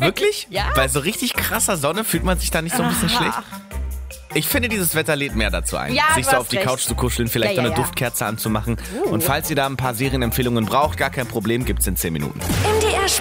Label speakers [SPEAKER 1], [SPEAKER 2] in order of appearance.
[SPEAKER 1] Wirklich?
[SPEAKER 2] Ja.
[SPEAKER 1] Bei so richtig krasser Sonne fühlt man sich da nicht so ein bisschen schlecht? Ich finde, dieses Wetter lädt mehr dazu ein,
[SPEAKER 2] Ja,
[SPEAKER 1] sich
[SPEAKER 2] du
[SPEAKER 1] so
[SPEAKER 2] hast
[SPEAKER 1] auf die
[SPEAKER 2] recht.
[SPEAKER 1] Couch zu kuscheln, vielleicht
[SPEAKER 2] Ja,
[SPEAKER 1] noch
[SPEAKER 2] ja,
[SPEAKER 1] eine
[SPEAKER 2] ja.
[SPEAKER 1] Duftkerze anzumachen. Und falls ihr da ein paar Serienempfehlungen braucht, gar kein Problem, gibt's in 10 Minuten.
[SPEAKER 3] Im